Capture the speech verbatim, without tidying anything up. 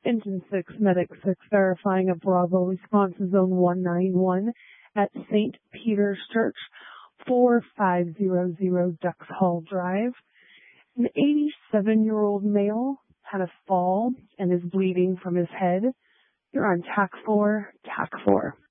Engine six, Medic six, verifying a Bravo response to Zone one nine one at Saint Peter's Church, four five zero zero Ducks Hall Drive. An eighty-seven-year-old male had a fall and is bleeding from his head. You're on T A C four, T A C four.